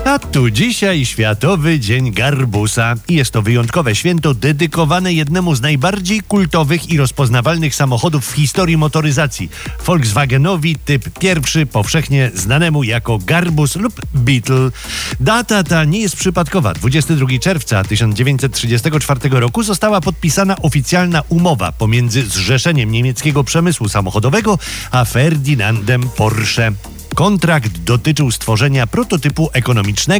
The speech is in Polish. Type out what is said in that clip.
A tu dzisiaj Światowy Dzień Garbusa. I jest to wyjątkowe święto dedykowane jednemu z najbardziej kultowych i rozpoznawalnych samochodów w historii motoryzacji. Volkswagenowi typ pierwszy, powszechnie znanemu jako Garbus lub Beetle. Data ta nie jest przypadkowa. 22 czerwca 1934 roku została podpisana oficjalna umowa pomiędzy Zrzeszeniem Niemieckiego Przemysłu Samochodowego a Ferdynandem Porsche. Kontrakt dotyczył stworzenia prototypu ekonomicznego